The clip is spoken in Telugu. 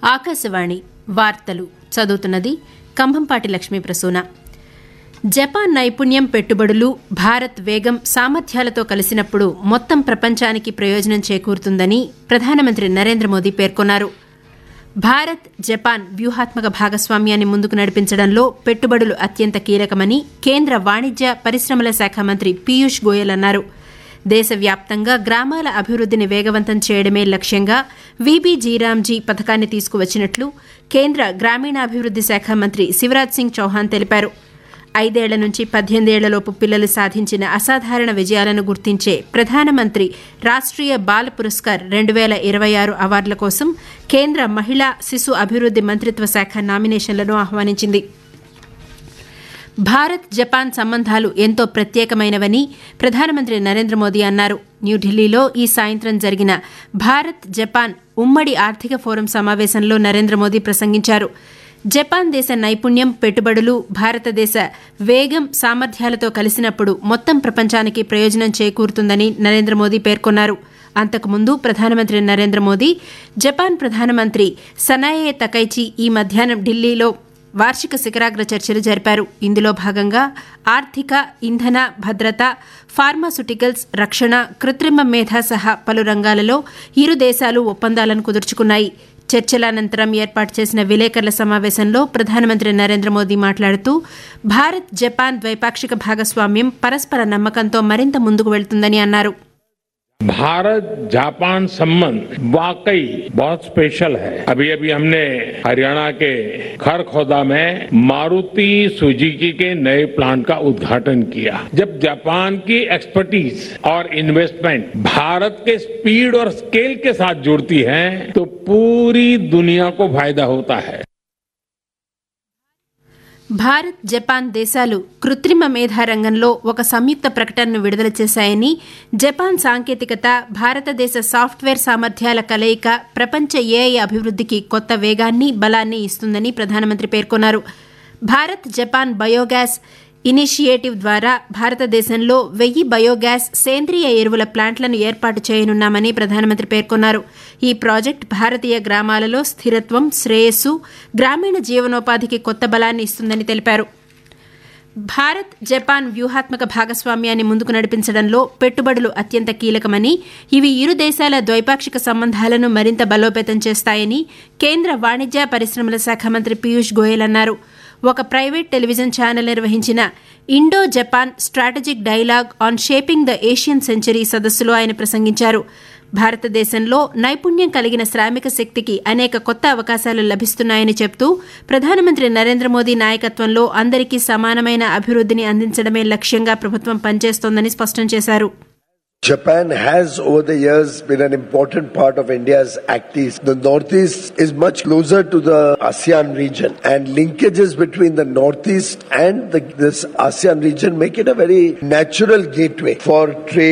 ఆకాశవాణి వార్తలు చదువుతున్నది కంభంపాటి లక్ష్మీ ప్రసూన. జపాన్ నైపుణ్యం, పెట్టుబడులు, భారత్ వేగం, సామర్థ్యాలతో కలిసినప్పుడు మొత్తం ప్రపంచానికి ప్రయోజనం చేకూరుతుందని ప్రధానమంత్రి నరేంద్ర మోదీ పేర్కొన్నారు. భారత్ జపాన్ వ్యూహాత్మక భాగస్వామ్యాన్ని ముందుకు నడిపించడంలో పెట్టుబడులు అత్యంత కీలకమని కేంద్ర వాణిజ్య పరిశ్రమల శాఖ మంత్రి పీయూష్ గోయల్ అన్నారు. దేశవ్యాప్తంగా గ్రామాల అభివృద్దిని వేగవంతం చేయడమే లక్ష్యంగా వీబీజీరామ్జీ పథకాన్ని తీసుకువచ్చినట్లు కేంద్ర గ్రామీణాభివృద్ది శాఖ మంత్రి శివరాజ్ సింగ్ చౌహాన్ తెలిపారు. 5 ఏళ్ల నుంచి 18 ఏళ్లలోపు పిల్లలు సాధించిన అసాధారణ విజయాలను గుర్తించే ప్రధానమంత్రి రాష్ట్రీయ బాల్ పురస్కార్ 2026 అవార్డుల కోసం కేంద్ర మహిళా శిశు అభివృద్ది మంత్రిత్వ శాఖ నామినేషన్లను ఆహ్వానించింది. భారత్ జపాన్ సంబంధాలు ఎంతో ప్రత్యేకమైనవని ప్రధానమంత్రి నరేంద్ర మోదీ అన్నారు. న్యూఢిల్లీలో ఈ సాయంత్రం జరిగిన భారత్ జపాన్ ఉమ్మడి ఆర్థిక ఫోరం సమావేశంలో నరేంద్ర మోదీ ప్రసంగించారు. జపాన్ దేశ నైపుణ్యం, పెట్టుబడులు భారతదేశ వేగం, సామర్థ్యాలతో కలిసినప్పుడు మొత్తం ప్రపంచానికి ప్రయోజనం చేకూరుతుందని నరేంద్ర మోదీ పేర్కొన్నారు. అంతకుముందు ప్రధానమంత్రి నరేంద్ర మోదీ జపాన్ ప్రధానమంత్రి సనాయే తకైచి ఈ మధ్యాహ్నం ఢిల్లీలో వార్షిక శిఖరాగ్ర చర్చలు జరిపారు. ఇందులో భాగంగా ఆర్థిక, ఇంధన భద్రత, ఫార్మాస్యూటికల్స్, రక్షణ, కృత్రిమ మేధ సహా పలు రంగాలలో ఇరు దేశాలు ఒప్పందాలను కుదుర్చుకున్నాయి. చర్చల అనంతరం ఏర్పాటు చేసిన విలేకరుల సమావేశంలో ప్రధానమంత్రి నరేంద్ర మోదీ మాట్లాడుతూ భారత్ జపాన్ ద్వైపాక్షిక భాగస్వామ్యం పరస్పర నమ్మకంతో మరింత ముందుకు వెళ్తుందని అన్నారు. भारत जापान संबंध वाकई बहुत स्पेशल है. अभी हमने हरियाणा के खरखोदा में मारुति सुजुकी के नए प्लांट का उद्घाटन किया. जब जापान की एक्सपर्टीज और इन्वेस्टमेंट भारत के स्पीड और स्केल के साथ जुड़ती है तो पूरी दुनिया को फायदा होता है. భారత్ జపాన్ దేశాలు కృత్రిమ మేధా రంగంలో ఒక సంయుక్త ప్రకటనను విడుదల చేశాయని, జపాన్ సాంకేతికత, భారతదేశ సాఫ్ట్వేర్ సామర్థ్యాల కలయిక ప్రపంచ ఏఐ అభివృద్దికి కొత్త వేగాన్ని, బలాన్ని ఇస్తుందని ప్రధానమంత్రి పేర్కొన్నారు. భారత్ జపాన్ బయోగ్యాస్ ఇనిషియేటివ్ ద్వారా భారతదేశంలో 1000 బయోగ్యాస్, సేంద్రియ ఎరువుల ప్లాంట్లను ఏర్పాటు చేయనున్నామని ప్రధానమంత్రి పేర్కొన్నారు. ఈ ప్రాజెక్టు భారతీయ గ్రామాలలో స్థిరత్వం, శ్రేయస్సు, గ్రామీణ జీవనోపాధికి కొత్త బలాన్ని ఇస్తుందని తెలిపారు. భారత్ జపాన్ వ్యూహాత్మక భాగస్వామ్యాన్ని ముందుకు నడిపించడంలో పెట్టుబడులు అత్యంత కీలకమని, ఇవి ఇరు దేశాల ద్వైపాక్షిక సంబంధాలను మరింత బలోపేతం చేస్తాయని కేంద్ర వాణిజ్య పరిశ్రమల శాఖ మంత్రి పీయూష్ గోయల్ అన్నారు. ఒక ప్రైవేట్ టెలివిజన్ ఛానల్ నిర్వహించిన Indo Japan strategic dialogue on shaping the Asian century సదస్సులో ఆయన ప్రసంగించారు. భారతదేశంలో నైపుణ్యం కలిగిన శ్రామిక శక్తికి అనేక కొత్త అవకాశాలు లభిస్తున్నాయని చెబుతూ ప్రధానమంత్రి నరేంద్ర మోదీ నాయకత్వంలో అందరికీ సమానమైన అభివృద్దిని అందించడమే లక్ష్యంగా ప్రభుత్వం పనిచేస్తోందని స్పష్టం చేశారు. Japan has over the years been an important part of India's Actis. The Northeast is much closer to the ASEAN region, and linkages between the Northeast and this ASEAN region make it a very natural gateway for trade.